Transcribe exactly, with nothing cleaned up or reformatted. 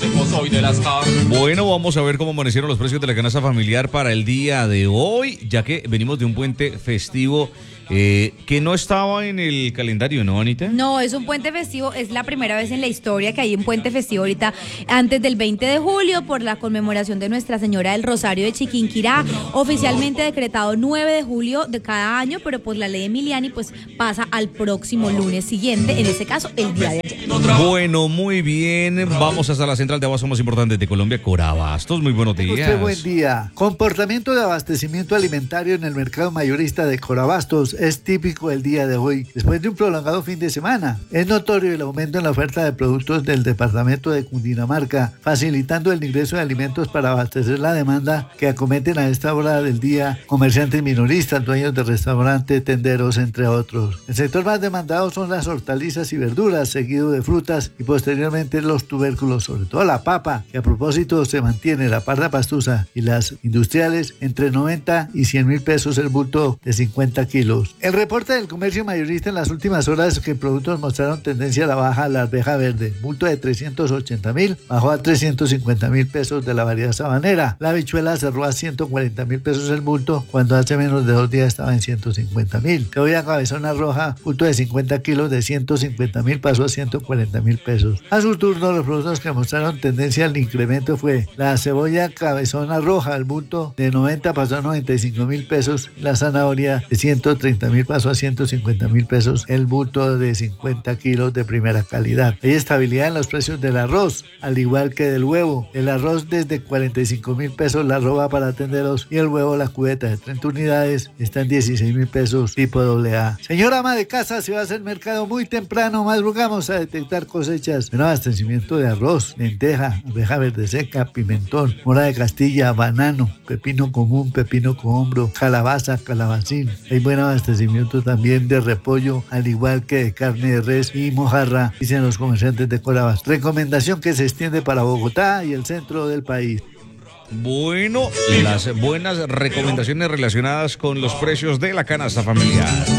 Soy de las casas. Bueno, vamos a ver cómo amanecieron los precios de la canasta familiar para el día de hoy, ya que venimos de un puente festivo eh, que no estaba en el calendario, ¿no, Anita? No, es un puente festivo, es la primera vez en la historia que hay un puente festivo ahorita antes del veinte de julio por la conmemoración de Nuestra Señora del Rosario de Chiquinquirá, oficialmente decretado nueve de julio de cada año, pero pues la ley Emiliani pues pasa al próximo lunes siguiente, en este caso el día de ayer. Bueno, muy bien, vamos hasta la central de abasto más importante de Colombia, Corabastos. Muy buenos días. Usted, buen día. Comportamiento de abastecimiento alimentario en el mercado mayorista de Corabastos es típico el día de hoy, después de un prolongado fin de semana. Es notorio el aumento en la oferta de productos del departamento de Cundinamarca, facilitando el ingreso de alimentos para abastecer la demanda que acometen a esta hora del día comerciantes minoristas, dueños de restaurantes, tenderos, entre otros. El sector más demandado son las hortalizas y verduras, seguido de frutas y posteriormente los tubérculos, sobre todo la papa, que a propósito se mantiene la parra pastusa y las industriales entre noventa y cien mil pesos el bulto de cincuenta kilos. El reporte del comercio mayorista en las últimas horas es que productos mostraron tendencia a la baja. La arveja verde, bulto de trescientos ochenta mil, bajó a trescientos cincuenta mil pesos de la variedad sabanera. La habichuela cerró a ciento cuarenta mil pesos el bulto, cuando hace menos de dos días estaba en ciento cincuenta mil. Cebolla cabezona roja, bulto de cincuenta kilos, de ciento cincuenta mil pasó a ciento cuarenta mil pesos. A su turno, los productos que mostraron tendencia al incremento fue la cebolla cabezona roja, el bulto de noventa pasó a noventa y cinco mil pesos, la zanahoria de ciento treinta mil pasó a ciento cincuenta mil pesos, el bulto de cincuenta kilos de primera calidad. Hay estabilidad en los precios del arroz, al igual que del huevo. El arroz desde cuarenta y cinco mil pesos, la arroba para tenderos, y el huevo, la cubeta de treinta unidades, está en dieciséis mil pesos tipo doble A. Señora ama de casa, si va a hacer mercado muy temprano, madrugamos a detectar cosechas en abastecimiento de arroz, lenteja, arveja verde seca, pimentón, mora de Castilla, banano, pepino común, pepino cohombro, calabaza, calabacín. Hay buen abastecimiento también de repollo, al igual que de carne de res y mojarra, dicen los comerciantes de Corabastos. Recomendación que se extiende para Bogotá y el centro del país. Bueno, las buenas recomendaciones relacionadas con los precios de la canasta familiar.